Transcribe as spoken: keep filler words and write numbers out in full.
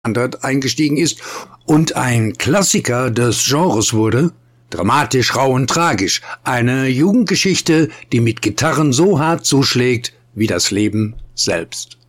eingestiegen ist und ein Klassiker des Genres wurde, dramatisch, rau und tragisch, eine Jugendgeschichte, die mit Gitarren so hart zuschlägt wie das Leben selbst.